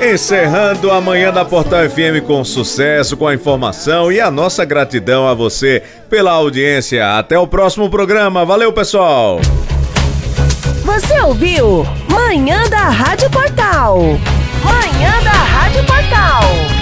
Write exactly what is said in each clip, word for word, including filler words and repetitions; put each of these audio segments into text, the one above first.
Encerrando a manhã da Portal F M com sucesso, com a informação e a nossa gratidão a você pela audiência. Até o próximo programa. Valeu, pessoal! Você ouviu Manhã da Rádio Portal. Manhã da Rádio Portal.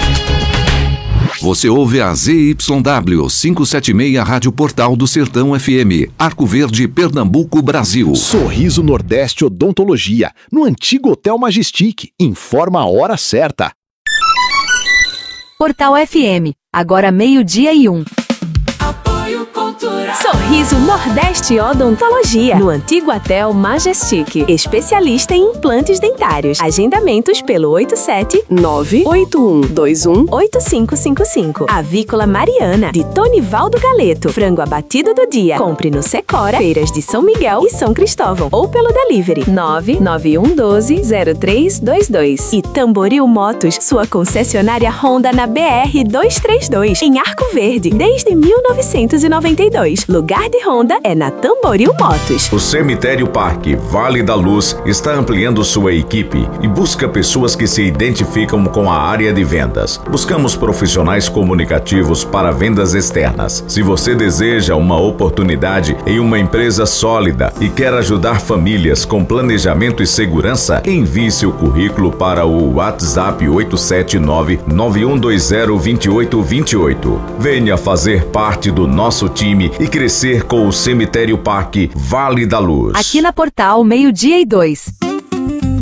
Você ouve a Z Y W quinhentos e setenta e seis Rádio Portal do Sertão F M, Arco Verde, Pernambuco, Brasil. Sorriso Nordeste Odontologia, no antigo Hotel Majestic. Informa a hora certa. Portal F M, agora meio-dia e um. Apoio Cultural. Sorriso Nordeste Odontologia, no antigo Hotel Majestic. Especialista em implantes dentários. Agendamentos pelo oito sete nove oito um dois um oito cinco cinco cinco. Avícola Mariana, de Tonivaldo Galeto. Frango abatido do dia. Compre no Secora, Feiras de São Miguel e São Cristóvão. Ou pelo delivery nove nove um um dois zero três dois dois. E Tamboril Motos, sua concessionária Honda na B R duzentos e trinta e dois, em Arco Verde, desde mil novecentos e noventa e dois. Lugar de Honda é na Tamboril Motos. O Cemitério Parque Vale da Luz está ampliando sua equipe e busca pessoas que se identificam com a área de vendas. Buscamos profissionais comunicativos para vendas externas. Se você deseja uma oportunidade em uma empresa sólida e quer ajudar famílias com planejamento e segurança, envie seu currículo para o WhatsApp oito sete nove nove um dois zero dois oito dois oito. Venha fazer parte do nosso time e crescer com o Cemitério Parque Vale da Luz. Aqui na Portal, meio-dia e dois.